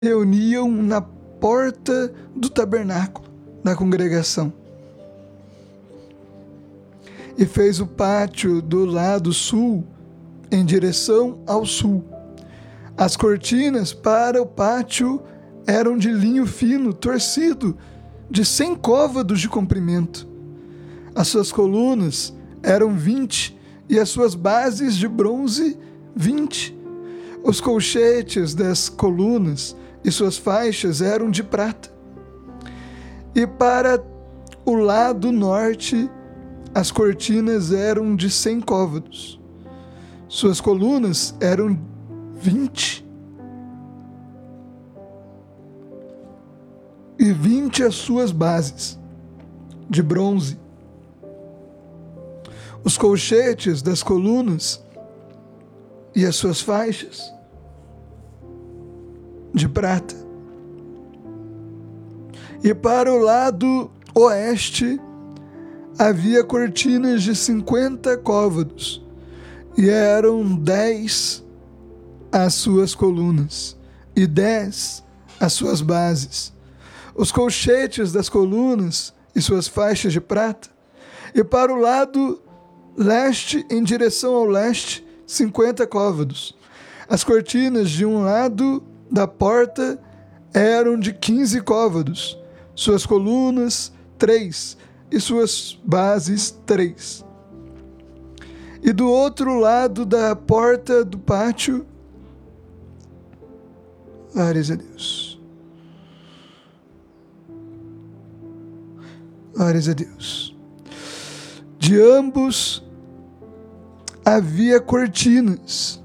reuniam na porta do tabernáculo da congregação. E fez o pátio do lado sul em direção ao sul. As cortinas para o pátio eram de linho fino, torcido, de 100 côvados de comprimento. As suas colunas eram 20 e as suas bases de bronze 20. Os colchetes das colunas e suas faixas eram de prata. E para o lado norte, as cortinas eram de 100 côvados. Suas colunas eram 20. E 20 as suas bases, de bronze. Os colchetes das colunas e as suas faixas, de prata. E para o lado oeste, havia cortinas de 50 côvados, e eram 10 as suas colunas, e 10 as suas bases. Os colchetes das colunas e suas faixas de prata, e para o lado leste, em direção ao leste, 50 côvados. As cortinas de um lado da porta eram de 15 côvados, suas colunas 3 e suas bases 3. E do outro lado da porta do pátio, glórias a Deus. Glórias a Deus. De ambos havia cortinas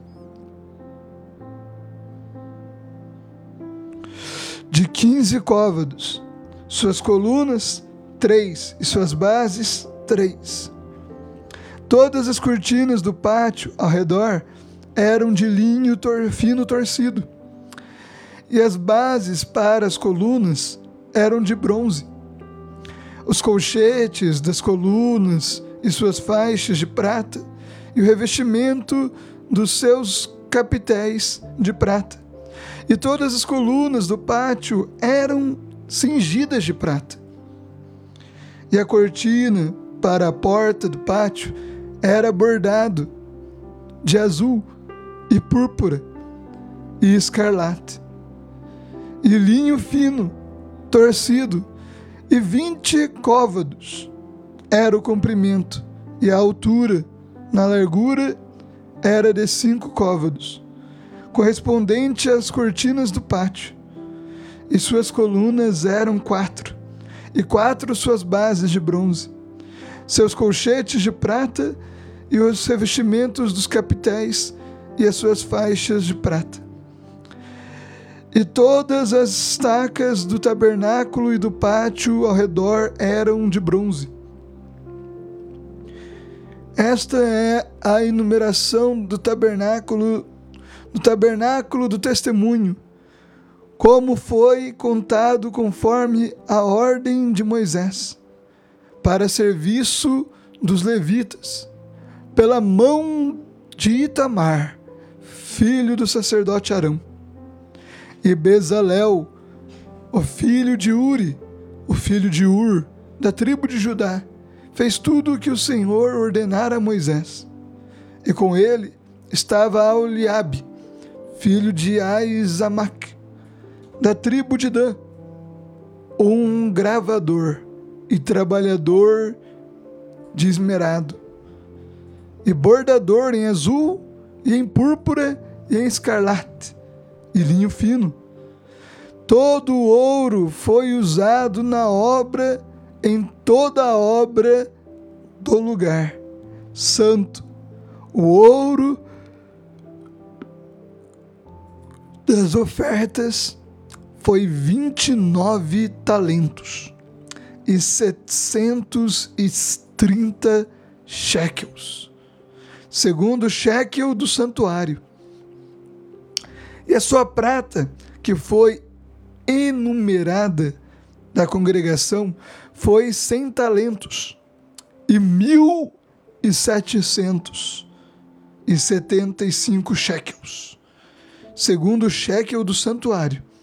de 15 côvados, suas colunas 3 e suas bases 3. Todas as cortinas do pátio ao redor eram de linho fino torcido, e as bases para as colunas eram de bronze. Os colchetes das colunas e suas faixas de prata, e o revestimento dos seus capitéis de prata. E todas as colunas do pátio eram cingidas de prata. E a cortina para a porta do pátio era bordado de azul e púrpura e escarlate, e linho fino, torcido, e 20 côvados era o comprimento, e a altura, na largura, era de 5 côvados, correspondente às cortinas do pátio. E suas colunas eram 4, e 4 suas bases de bronze, seus colchetes de prata, e os revestimentos dos capitéis, e as suas faixas de prata. E todas as estacas do tabernáculo e do pátio ao redor eram de bronze. Esta é a enumeração do tabernáculo do testemunho, como foi contado conforme a ordem de Moisés, para serviço dos levitas, pela mão de Itamar, filho do sacerdote Arão. E Bezalel, o filho de Uri, o filho de Ur, da tribo de Judá, fez tudo o que o Senhor ordenara a Moisés. E com ele estava Aholiabe, filho de Aizamaque, da tribo de Dan, um gravador e trabalhador de esmerado, e bordador em azul, e em púrpura, e em escarlate, e linho fino. Todo o ouro foi usado na obra, em toda a obra do lugar santo. O ouro das ofertas foi 29 talentos e 730 shekels, segundo o shekel do santuário. E a sua prata, que foi enumerada da congregação, foi 100 talentos e 1.775 shekels, segundo o shekel do santuário.